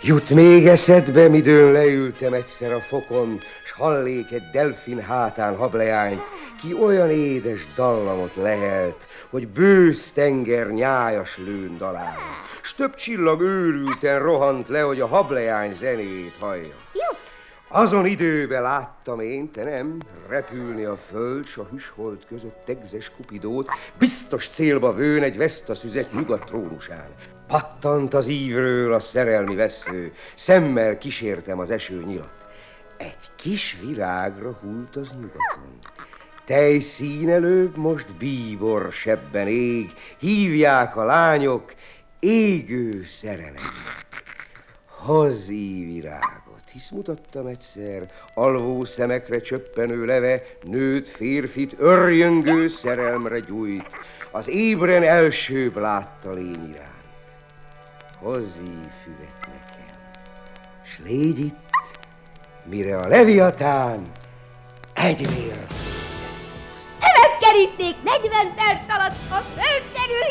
Jut még eszedbe, midőn leültem egyszer a fokon, s hallék egy delfin hátán hableányt, ki olyan édes dallamot lehelt, hogy bősz tenger nyájas lőn dalál. S több csillag őrülten rohant le, hogy a hableány zenéjét hallja. Azon időben láttam én, te nem, repülni a föld, s a hűshold között tegzes Kupidót, biztos célba vőn egy vesztaszüzek nyugat trónusán. Pattant az ívről a szerelmi vessző, szemmel kísértem az eső nyilat. Egy kis virágra hult az nyugaton. Tejszínelőbb most bíbor sebben ég, hívják a lányok égő szerelemnek. Hozz virágot, hisz mutattam egyszer, alvó szemekre csöppenő leve, nőt, férfit örjöngő szerelmre gyújt, az ébren elsőbb látta lény iránt. Hozz füvet nekem, s légy itt, mire a Leviatán egy vért. Szövetkeríték 40 perc alatt, ha fölkerül!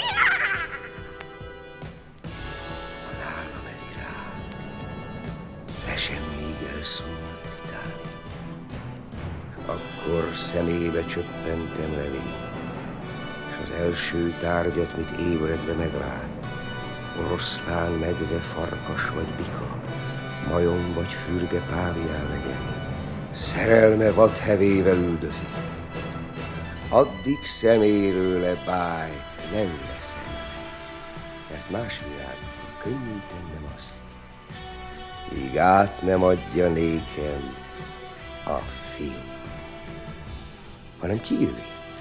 A nálam elirál, lesem még elszólalt titán. Akkor szemébe csöppentem levé, s az első tárgyat, mit ébredve meglát, oroszlán, medve, farkas vagy bika, majom vagy fürge pávián legyen, szerelme vadhevével üldözik. Addig szeméről bájt nem veszem, mert más világban könnyű tennem azt, míg át nem adja nékem a fiú, hanem kijövít.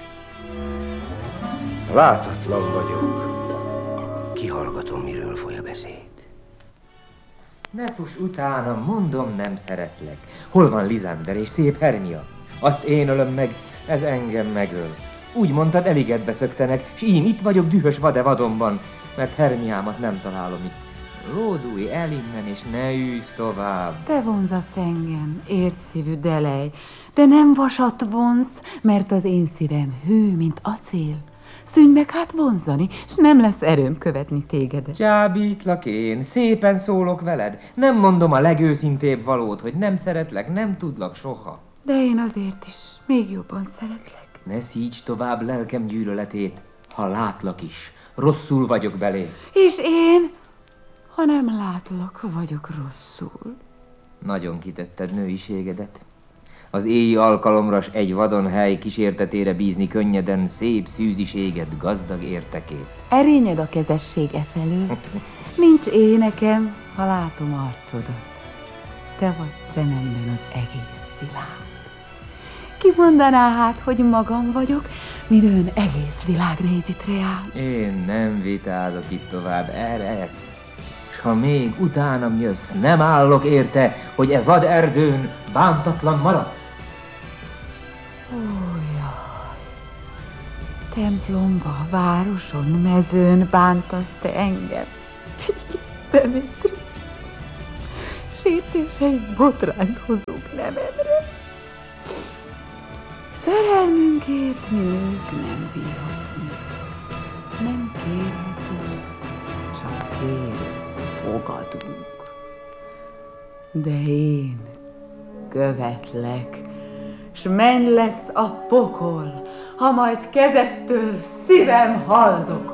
Látatlan vagyok, kihallgatom, miről foly a beszéd. Ne fuss utánam, mondom, nem szeretlek. Hol van Lizander és szép Hermia? Azt én ölöm meg, ez engem megöl. Úgy mondtad, eligedbe szöktenek, s én itt vagyok dühös vadonban, mert Hermiámat nem találom itt. Lódulj el innen, és ne űzz tovább. Te vonzasz engem, értszívű delej, de nem vasat vonz, mert az én szívem hű, mint acél. Szűnj meg hát vonzani, s nem lesz erőm követni tégedet. Csábítlak én, szépen szólok veled. Nem mondom a legőszintébb valót, hogy nem szeretlek, nem tudlak soha. De én azért is még jobban szeretlek. Ne szíts tovább lelkem gyűlöletét, ha látlak is. Rosszul vagyok belé. És én, ha nem látlak, vagyok rosszul. Nagyon kitetted nőiségedet. Az éji alkalomra s egy vadon hely kísértetére bízni könnyeden szép szűziséget, gazdag értekét. Erényed a kezessége felől. Nincs énekem, ha látom arcodat. Te vagy szememben az egész világ. Ki mondaná hát, hogy magam vagyok, midőn egész világ néz itt reál. Én nem vitázok itt tovább, eresz. S ha még utánam jössz, nem állok érte, hogy e vad erdőn bántatlan maradsz. Ó, jaj. Templomba, városon, mezőn bántasz te engem. Demetrius. Sértéseid botrányt hozók nememre. Szerelmünkért mi nők nem vívhatunk. Nem kérhetünk, csak fogadunk. De én követlek, s menny lesz a pokol, ha majd kezedtől szívem haldokol.